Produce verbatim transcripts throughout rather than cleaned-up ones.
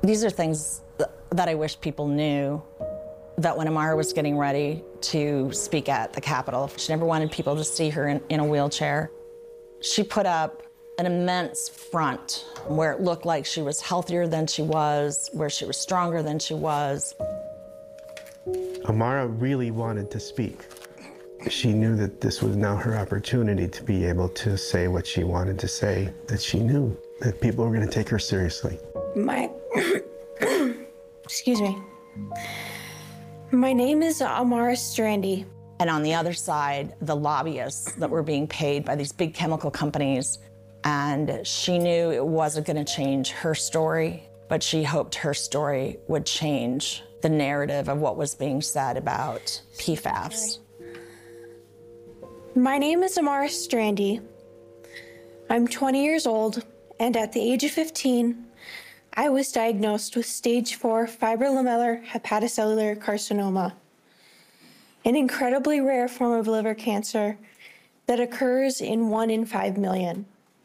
These are things that I wish people knew, that when Amara was getting ready to speak at the Capitol, she never wanted people to see her in, in a wheelchair. She put up an immense front where it looked like she was healthier than she was, where she was stronger than she was. Amara really wanted to speak. She knew that this was now her opportunity to be able to say what she wanted to say, that she knew that people were going to take her seriously. My, excuse me. My name is Amara Strandy. And on the other side, the lobbyists that were being paid by these big chemical companies. And she knew it wasn't going to change her story, but she hoped her story would change the narrative of what was being said about P FAS. My name is Amara Strandy. I'm twenty years old, and at the age of fifteen, I was diagnosed with stage four fibrolamellar hepatocellular carcinoma, an incredibly rare form of liver cancer that occurs in one in five million.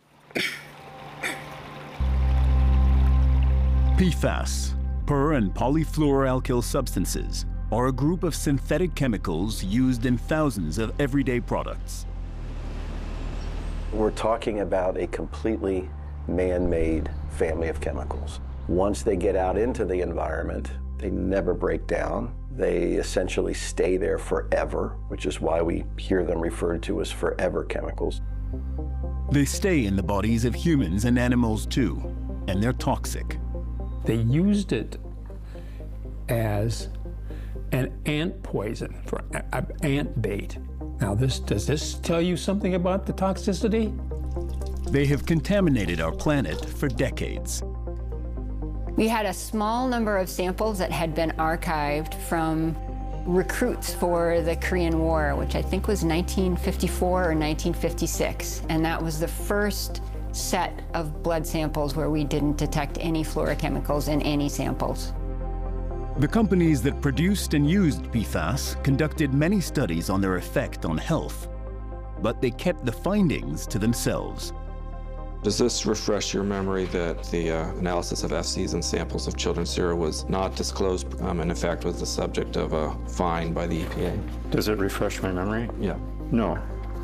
P FAS, per and polyfluoroalkyl substances, are a group of synthetic chemicals used in thousands of everyday products. We're talking about a completely man-made family of chemicals. Once they get out into the environment, they never break down. They essentially stay there forever, which is why we hear them referred to as forever chemicals. They stay in the bodies of humans and animals too, and they're toxic. They used it as an ant poison, for a, a ant bait. Now, this, does this tell you something about the toxicity? They have contaminated our planet for decades. We had a small number of samples that had been archived from recruits for the Korean War, which I think was nineteen fifty-four or nineteen fifty-six. And that was the first set of blood samples where we didn't detect any fluorochemicals in any samples. The companies that produced and used P FAS conducted many studies on their effect on health, but they kept the findings to themselves. Does this refresh your memory that the uh, analysis of F Cs and samples of children's sera was not disclosed um, and in fact was the subject of a fine by the E P A? Does it refresh my memory? Yeah. No.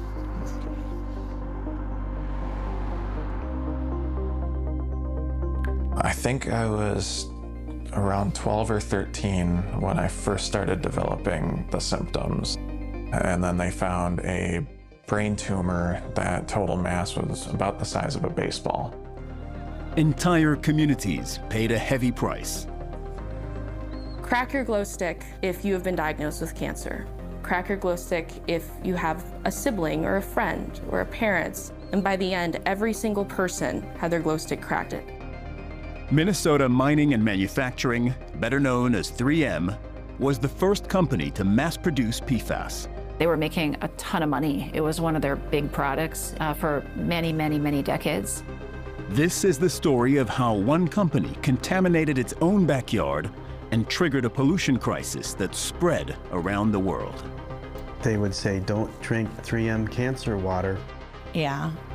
I think I was around twelve or thirteen when I first started developing the symptoms. And then they found a brain tumor that total mass was about the size of a baseball. Entire communities paid a heavy price. Crack your glow stick if you have been diagnosed with cancer. Crack your glow stick if you have a sibling or a friend or a parent. And by the end, every single person had their glow stick cracked it. Minnesota Mining and Manufacturing, better known as three M, was the first company to mass-produce P FAS. They were making a ton of money. It was one of their big products uh, for many, many, many decades. This is the story of how one company contaminated its own backyard and triggered a pollution crisis that spread around the world. They would say, don't drink three M cancer water. Yeah,